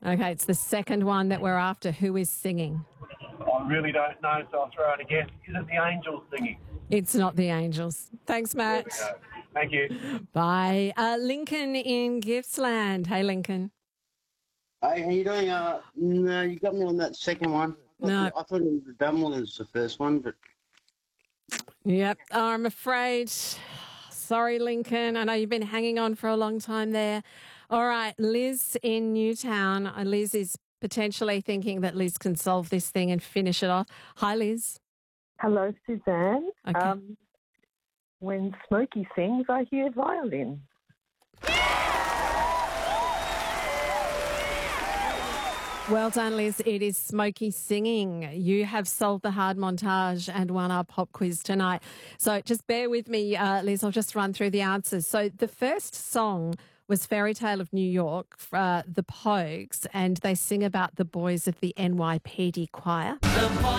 Okay, it's the second one that we're after. Who is singing? I really don't know, so I'll throw out a guess. Is it the Angels singing? It's not the Angels. Thanks, Matt. Thank you. Bye. Lincoln in Gippsland. Hey, Lincoln. Hey, how you doing? No, you got me on that second one. No. I thought it was the dumb one was the first one, but Yep, I'm afraid. Sorry, Lincoln. I know you've been hanging on for a long time there. All right, Liz in Newtown. Liz is potentially thinking that Liz can solve this thing and finish it off. Hi, Liz. Hello, Suzanne. Okay. When Smokey sings, I hear violin. Well done, Liz. It is Smokey singing. You have solved the hard montage and won our pop quiz tonight. So just bear with me, Liz. I'll just run through the answers. So the first song was Fairy Tale of New York, the Pogues, and they sing about the boys of the NYPD choir.